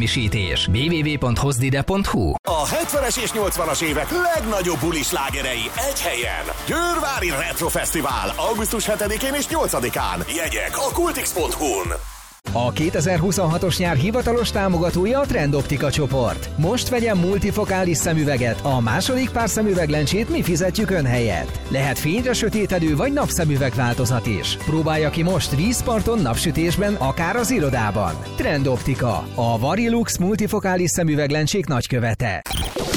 semmisítés. www.hozdide.hu. A 70-es és 80-as évek legnagyobb bulislágerei egy helyen. Győrvári Retro Fesztivál augusztus 7-én és 8-án. Jegyek a kultix.hu-n. A 2026-os nyár hivatalos támogatója a Trend Optika csoport. Most vegyen multifokális szemüveget, a második pár szemüveglencsét mi fizetjük ön helyett. Lehet fényre sötétedő vagy napszemüveg változat is. Próbálja ki most vízparton, napsütésben, akár az irodában. Trend Optika, a Varilux multifokális szemüveglencsék nagykövete.